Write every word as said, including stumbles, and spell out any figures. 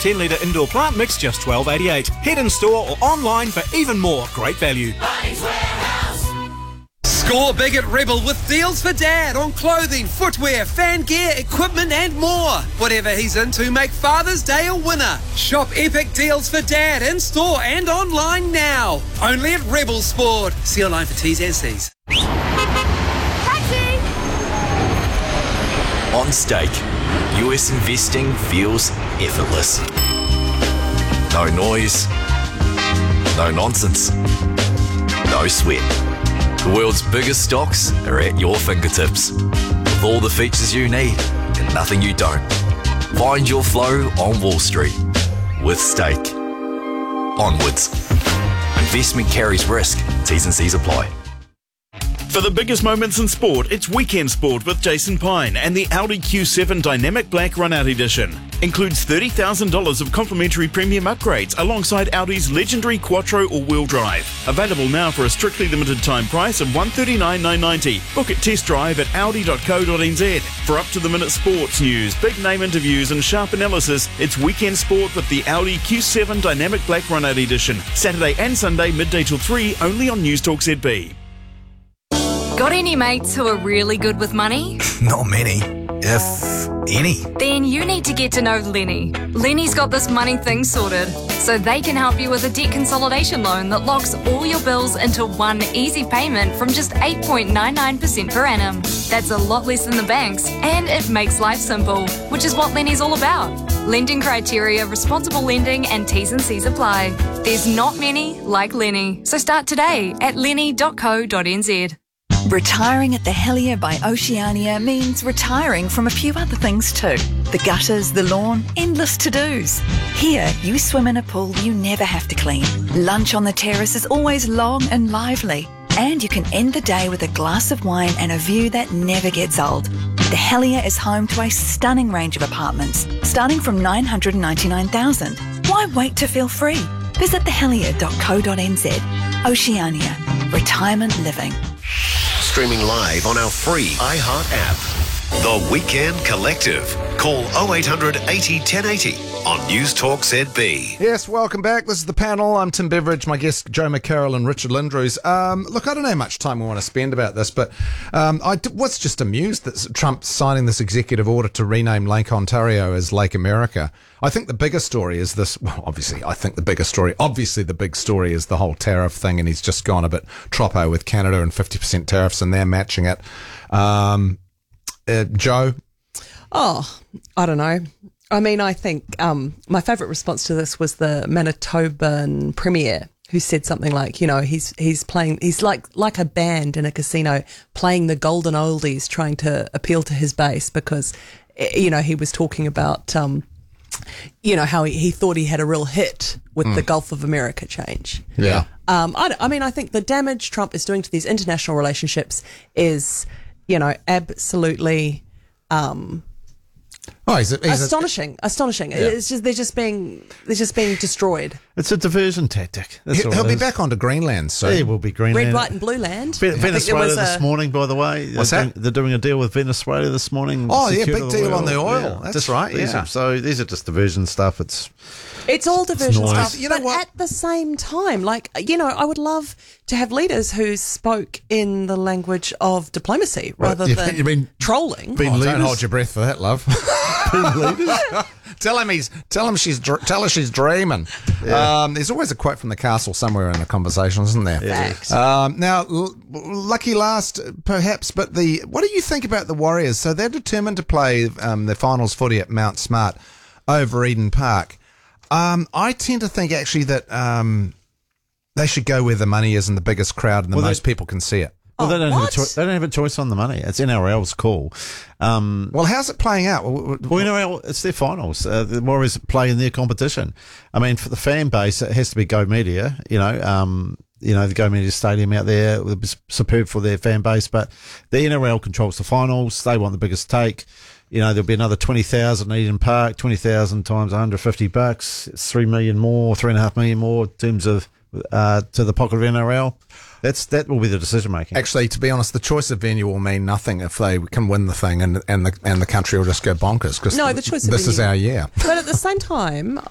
ten litre indoor plant mix, just twelve eighty-eight. Head in store or online for even more great value. Score big at Rebel with deals for Dad on clothing, footwear, fan gear, equipment and more. Whatever he's into, make Father's Day a winner. Shop epic deals for Dad in store and online now. Only at Rebel Sport. See online for T's and C's. Taxi! On Stake, U S investing feels effortless. No noise, no nonsense, no sweat. The world's biggest stocks are at your fingertips, with all the features you need and nothing you don't. Find your flow on Wall Street with Stake. Onwards. Investment carries risk. T's and C's apply. For the biggest moments in sport, it's Weekend Sport with Jason Pine and the Audi Q seven Dynamic Black Run-Out Edition. Includes thirty thousand dollars of complimentary premium upgrades alongside Audi's legendary Quattro all-wheel drive. Available now for a strictly limited time price of one hundred thirty-nine thousand nine hundred ninety dollars. Book at test drive at audi dot co dot n z. For up-to-the-minute sports news, big name interviews and sharp analysis, it's Weekend Sport with the Audi Q seven Dynamic Black Run-Out Edition. Saturday and Sunday midday till three, only on News Talk Z B. Got any mates who are really good with money? Not many, if any. Then you need to get to know Lenny. Lenny's got this money thing sorted, so they can help you with a debt consolidation loan that locks all your bills into one easy payment from just eight point nine nine percent per annum. That's a lot less than the banks, and it makes life simple, which is what Lenny's all about. Lending criteria, responsible lending, and T's and C's apply. There's not many like Lenny, so start today at lenny dot co dot n z. Retiring at the Helier by Oceania means retiring from a few other things too. The gutters, the lawn, endless to-dos. Here, you swim in a pool you never have to clean. Lunch on the terrace is always long and lively. And you can end the day with a glass of wine and a view that never gets old. The Helier is home to a stunning range of apartments, starting from nine hundred ninety-nine thousand dollars. Why wait to feel free? Visit the helier dot co dot n z. Oceania. Retirement living. Streaming live on our free iHeart app. The Weekend Collective. Call oh eight hundred eighty ten eighty on News Talk Z B. Yes, welcome back. This is the panel. I'm Tim Beveridge, my guests Joe McCarroll and Richard Lindrews. Um, look, I don't know how much time we want to spend about this, but um, I d- was just amused that Trump's signing this executive order to rename Lake Ontario as Lake America. I think the bigger story is this. Well, obviously, I think the bigger story, obviously the big story is the whole tariff thing, and he's just gone a bit troppo with Canada and fifty percent tariffs, and they're matching it. Um, uh, Joe? Oh, I don't know. I mean, I think um, my favourite response to this was the Manitoban Premier, who said something like, you know, he's he's playing, he's like like a band in a casino playing the golden oldies, trying to appeal to his base because, you know, he was talking about, um, you know, how he, he thought he had a real hit with mm. the Gulf of America change. Yeah. Um, I, I mean, I think the damage Trump is doing to these international relationships is, you know, absolutely... Um, Oh, he's a, he's astonishing! A, astonishing! Yeah. It's just they're just being they're just being destroyed. It's a diversion tactic. That's He'll, he'll be back onto Greenland soon. Yeah, he will be Greenland. Red, white, and blue land. Ve- Venezuela this a... morning, by the way. What's they're that? Doing, they're doing a deal with Venezuela this morning. Oh yeah, big deal oil. on the oil. Yeah. That's just, right. These Yeah. Are, so these are just diversion stuff. It's it's all diversion it's stuff. You know but what? at the same time, like you know, I would love to have leaders who spoke in the language of diplomacy rather you, than you mean trolling. Oh, don't hold your breath for that, love. leaders. Tell him he's. Tell him she's. Dr- tell her she's dreaming. Yeah. Um, there's always a quote from the castle somewhere in a conversation, isn't there? Fact. Um, now, l- lucky last, perhaps, but the. What do you think about the Warriors? So they're determined to play um, their finals footy at Mount Smart over Eden Park. Um, I tend to think actually that um, they should go where the money is and the biggest crowd and the Well, most they- people can see it. Well, they Oh, don't have a what? choice. They don't have a choice on the money. It's N R L's call. Um, Well, how's it playing out? Well, N R L, it's their finals. Uh, the Warriors play in their competition. I mean, for the fan base, it has to be Go Media. You know, um, you know the Go Media Stadium out there was superb for their fan base. But the N R L controls the finals. They want the biggest take. You know, there'll be another twenty thousand at Eden Park. Twenty thousand times one hundred fifty bucks. It's three million more, three and a half million more in terms of uh, to the pocket of N R L. That's that will be the decision making. Actually, to be honest, the choice of venue will mean nothing if they can win the thing, and and the and the country will just go bonkers. Cause No, the choice of this is venue. our year. But at the same time,